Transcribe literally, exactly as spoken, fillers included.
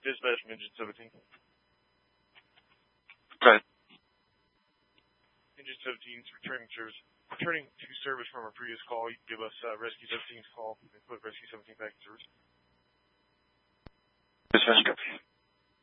Dispatch from Engine seventeen. Okay. Engine seventeen is returning service. Returning to service from our previous call. You can give us uh, Rescue seventeen's call and put Rescue seventeen back in service. Dispatch.